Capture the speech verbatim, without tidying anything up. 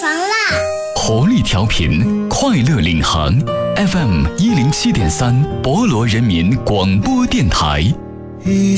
床啦！ 活力调频，快乐领航 ，F M 一零七点三，博罗人民广播电台。